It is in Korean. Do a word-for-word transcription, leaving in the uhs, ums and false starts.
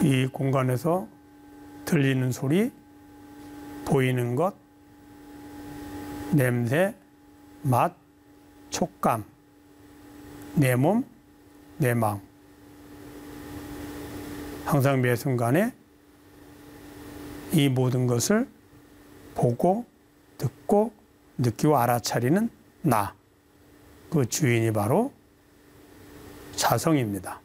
이 공간에서 들리는 소리, 보이는 것, 냄새, 맛, 촉감, 내 몸, 내 마음. 항상 매 순간에 이 모든 것을 보고, 듣고, 느끼고 알아차리는 나. 그 주인이 바로 자성입니다.